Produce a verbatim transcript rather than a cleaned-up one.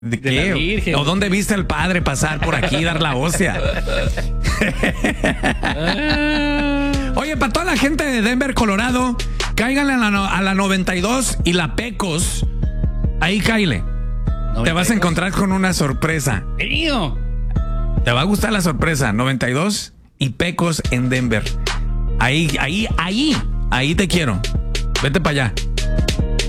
¿De De la qué? Virgen. ¿O dónde viste al padre pasar por aquí y dar la hostia? Oye, para toda la gente de Denver, Colorado, cáiganle a la, no- a la noventa y dos y la Pecos. Ahí cáile. Te vas a encontrar con una sorpresa. ¡Mío! Te va a gustar la sorpresa. noventa y dos y Pecos en Denver. Ahí, ahí, ahí, ahí te quiero. Vete para allá.